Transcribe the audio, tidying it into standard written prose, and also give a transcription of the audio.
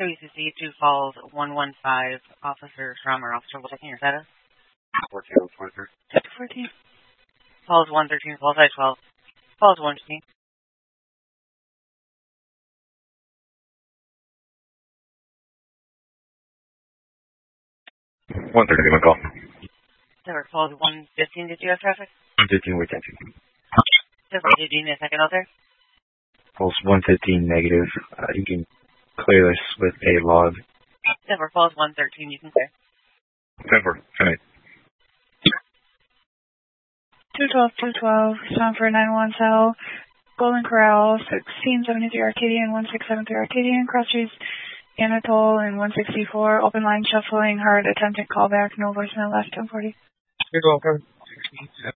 WCC 2 Falls 115, Officer Schramm or Officer Wilson, your status? 14, 23. 14. Falls 113, Falls I-12. Falls 115. 131 call. Denver, Falls 115, did you have traffic? 115 with attention. Denver, did you need a second out there? Falls 115 negative. You can clear this with a log. Denver, Falls 113, you can clear. Denver, tonight. 212, Stanford 91 Cell, Golden Corral, 1673 Arcadian, 1673 Arcadian, Cross Streets, Anatole, and 164, open line shuffling, hard attempted callback, no voicemail left, 1040. 212,